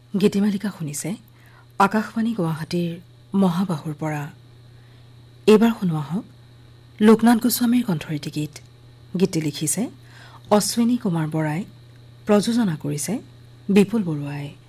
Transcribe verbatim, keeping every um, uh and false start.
গীতিমালিকা শুনিছে আকাশবাণী গুৱাহাটীৰ মহাবাহুৰ পৰা। এইবাৰ শুনোৱা হওক লোকনাথ গোস্বামীৰ কণ্ঠৰীতি গীত। গীতটি লিখিছে অশ্বিনী কুমাৰ বৰাই, প্ৰযোজনা কৰিছে বিপুল বৰুৱাই।